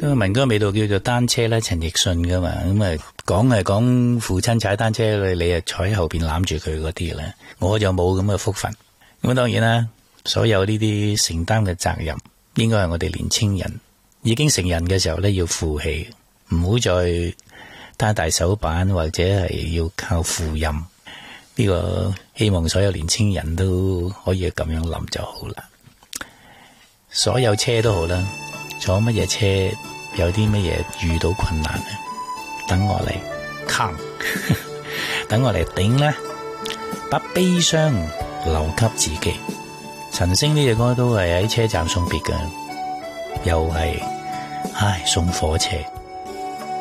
個民歌味道叫做單車啦，陳奕迅噶嘛，咁啊講父親踩單車，你啊坐喺後邊攬住佢嗰啲咧，我就冇咁嘅福分。咁當然啦，所有呢啲承擔嘅責任，應該係我哋年青人已經成人嘅時候咧，要負起，唔好再攤大手板或者係要靠父蔭。呢個希望所有年青人都可以咁樣諗就好啦。所有車都好啦，坐乜嘢車，有啲乜嘢遇到困難咧，等我嚟扛，等我嚟頂啦，把悲傷留給自己。陳星呢隻歌都係喺車站送別嘅，又係送火車。